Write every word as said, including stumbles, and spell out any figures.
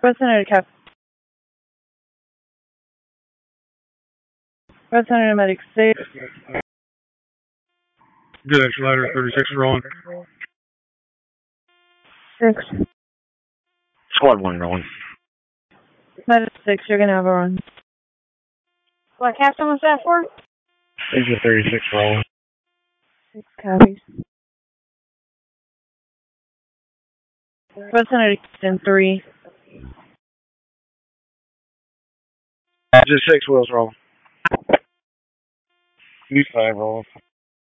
Representative Cap. Representative Medic six. Good, extra ladder thirty-six rolling. Six. Squad one rolling. Medic six, you're gonna have a run. What captain was that for? Extra thirty-six rolling. Six copies. Representative Houston three. Just six wheels rolling. East five rolling.